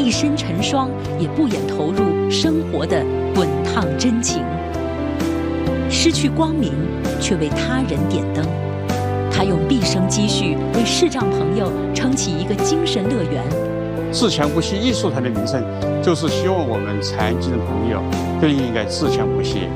一身尘霜，也不掩投入生活的滚烫真情。失去光明，却为他人点灯。他用毕生积蓄为视障朋友撑起一个精神乐园。 自强不息艺术团的名称，就是希望我们残疾的朋友更应该自强不息。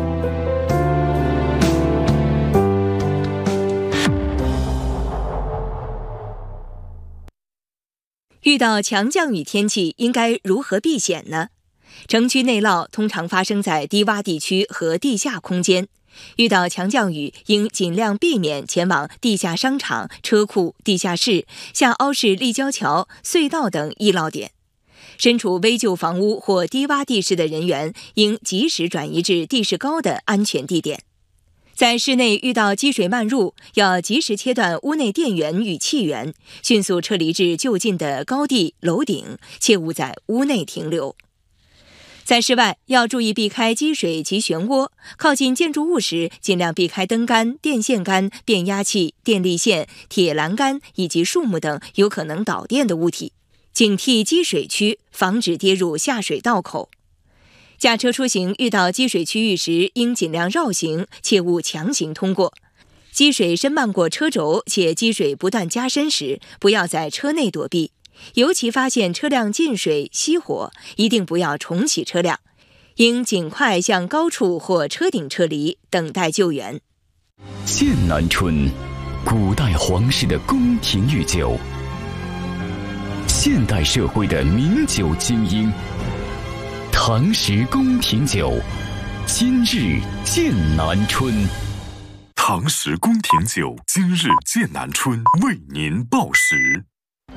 遇到强降雨天气，应该如何避险呢？城区内涝通常发生在低洼地区和地下空间。遇到强降雨，应尽量避免前往地下商场、车库、地下室、下凹式立交桥、隧道等易涝点。身处危旧房屋或低洼地势的人员，应及时转移至地势高的安全地点。在室内遇到积水漫入，要及时切断屋内电源与气源，迅速撤离至就近的高地、楼顶，切勿在屋内停留。在室外要注意避开积水及漩涡，靠近建筑物时尽量避开灯杆、电线杆、变压器、电力线、铁栏杆以及树木等有可能导电的物体，警惕积水区，防止跌入下水道口。驾车出行遇到积水区域时，应尽量绕行，切勿强行通过。积水深漫过车轴，且积水不断加深时，不要在车内躲避。尤其发现车辆进水、熄火，一定不要重启车辆，应尽快向高处或车顶撤离，等待救援。 剑南春，古代皇室的宫廷御酒，现代社会的名酒精英。唐时宫廷酒，今日剑南春。 唐时宫廷酒，今日剑南春为您报时。